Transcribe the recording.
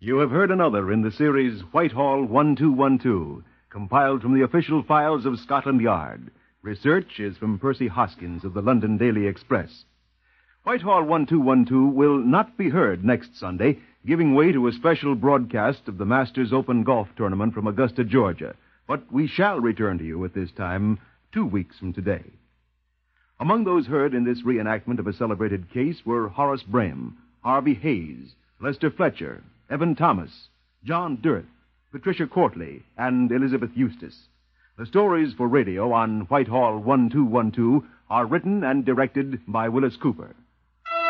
You have heard another in the series Whitehall 1212, compiled from the official files of Scotland Yard. Research is from Percy Hoskins of the London Daily Express. Whitehall 1212 will not be heard next Sunday, giving way to a special broadcast of the Masters Open Golf Tournament from Augusta, Georgia. But we shall return to you at this time 2 weeks from today. Among those heard in this reenactment of a celebrated case were Horace Brame, Harvey Hayes, Lester Fletcher, Evan Thomas, John Dirth, Patricia Courtley, and Elizabeth Eustace. The stories for radio on Whitehall 1212 are written and directed by Willis Cooper.